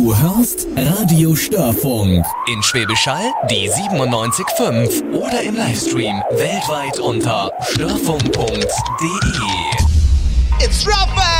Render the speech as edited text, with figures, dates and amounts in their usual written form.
Du hörst Radio Störfunk. In Schwäbisch Hall die 97.5 oder im Livestream weltweit unter störfunk.de. It's Raphael!